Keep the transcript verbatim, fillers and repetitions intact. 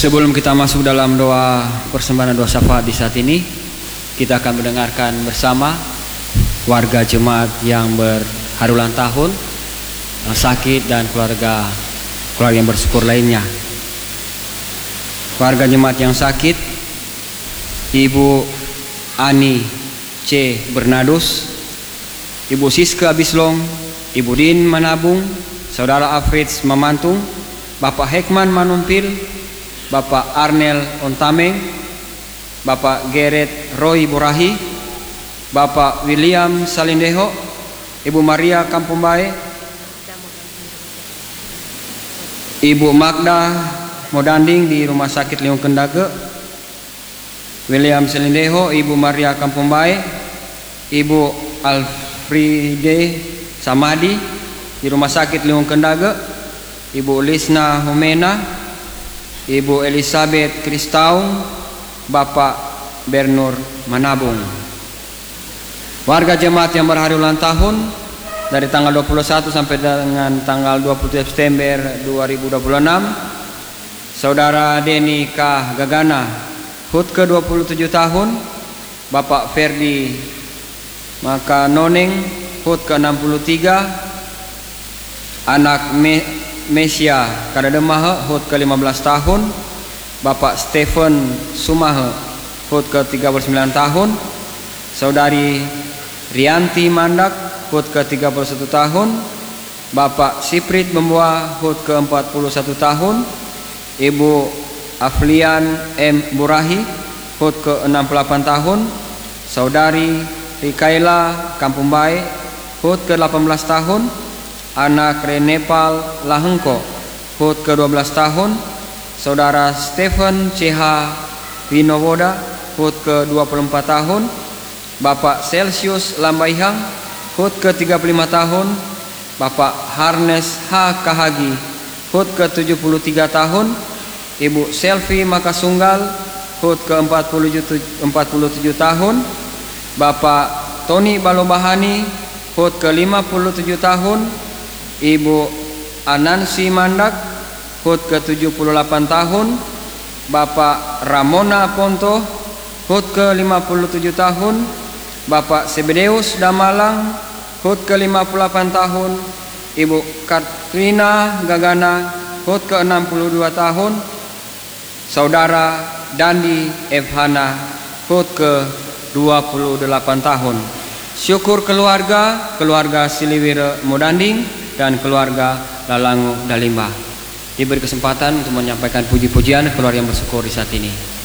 Sebelum kita masuk dalam doa persembahan doa syafaat di saat ini, kita akan mendengarkan bersama warga jemaat yang berharulan tahun, yang sakit, dan keluarga keluarga yang bersyukur lainnya. Warga jemaat yang sakit, Ibu Ani C. Bernadus, Ibu Siska Bislong, Ibu Din Manabung, Saudara Afrids Mamantung, Bapak Hekman Manumpil, Bapak Arnel Ontameng, Bapak Geret Roy Burahi, Bapak William Salindeho, Ibu Maria Kampumbae, Ibu Magda Modanding di Rumah Sakit Liung Kendage, William Salindeho, Ibu Maria Kampumbae, Ibu Alfride Samadi di Rumah Sakit Liung Kendage, Ibu Lisna Humena, Ibu Elizabeth Kristaung, Bapak Bernur Manabung. Warga jemaat yang berhari ulang tahun dari tanggal dua puluh satu sampai dengan tanggal dua puluh tujuh September dua ribu dua puluh enam, Saudara Deni K. Gagana, H U T ke dua puluh tujuh tahun, Bapak Ferdi Maka Noneng, H U T ke enam puluh tiga, anak Me Mesia Kadademahe, H U T ke lima belas tahun, Bapak Stephen Sumahe, H U T ke tiga puluh sembilan tahun, Saudari Rianti Mandak, H U T ke tiga puluh satu tahun, Bapak Siprit Membuah, H U T ke empat puluh satu tahun, Ibu Aflian M. Burahi, H U T ke enam puluh delapan tahun, Saudari Rikaila Kampumbae, H U T ke delapan belas tahun, anak Renepal Lahengko, H U T ke dua belas tahun, Saudara Stephen C H Winowoda, H U T ke dua puluh empat tahun, Bapak Celsius Lambaihang, H U T ke tiga puluh lima tahun, Bapak Harnes H. Kahagi, H U T ke tujuh puluh tiga tahun, Ibu Selvi Makasunggal, H U T ke empat puluh tujuh tahun, Bapak Tony Balobahani, H U T ke lima puluh tujuh tahun, Ibu Anansi Mandak, H U T ke tujuh puluh delapan tahun, Bapak Ramona Ponto, H U T ke lima puluh tujuh tahun, Bapak Sebedeus Damalang, H U T ke lima puluh delapan tahun, Ibu Katrina Gagana, H U T ke enam puluh dua tahun, Saudara Dandi F. Hana, H U T ke dua puluh delapan tahun. Syukur keluarga, keluarga Siliwira Modanding, dan keluarga Lalangu Dalimba. Diberi kesempatan untuk menyampaikan puji-pujian keluarga yang bersyukur di saat ini.